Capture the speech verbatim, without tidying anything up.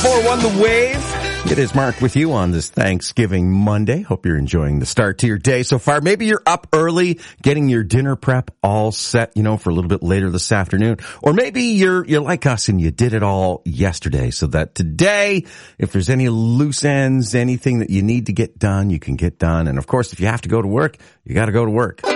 four one The Wave. It is Mark with you on this Thanksgiving Monday. Hope you're enjoying the start to your day so far. Maybe you're up early getting your dinner prep all set, you know, for a little bit later this afternoon. Or maybe you're, you're like us and you did it all yesterday so that today, if there's any loose ends, anything that you need to get done, you can get done. And of course, if you have to go to work, you got to go to work.